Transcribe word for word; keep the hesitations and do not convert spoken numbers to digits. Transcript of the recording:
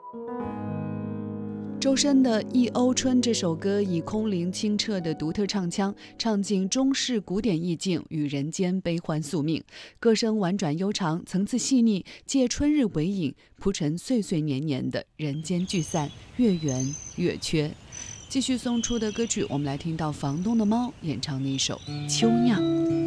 周深的《忆欧春》这首歌以空灵清澈的独特唱腔，唱尽中式古典意境与人间悲欢宿命。歌声婉转悠长，层次细腻，借春日为引，铺陈岁岁年年的人间聚散，月圆月缺。继续送出的歌曲，我们来听到房东的猫演唱的一首《秋酿》。